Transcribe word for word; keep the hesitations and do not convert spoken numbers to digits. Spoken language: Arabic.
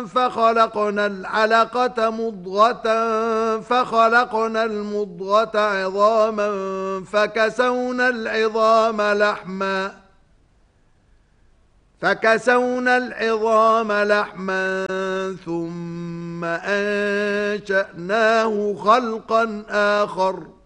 فخلقنا العلقة مضغة فخلقنا المضغة عظاما فكسونا العظام لحما فكسونا العظام لحما ثم أنشأناه خلقا آخر